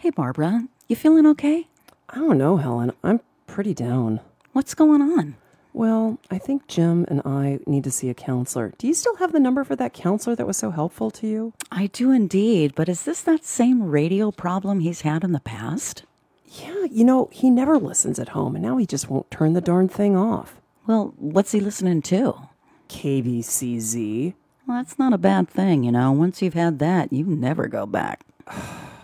Hey, Barbara, you feeling okay? I don't know, Helen. I'm pretty down. What's going on? Well, I think Jim and I need to see a counselor. Do you still have the number for that counselor that was so helpful to you? I do indeed, but is this that same radio problem he's had in the past? Yeah, he never listens at home, and now he just won't turn the darn thing off. Well, what's he listening to? KBCZ. Well, that's not a bad thing, Once you've had that, you never go back.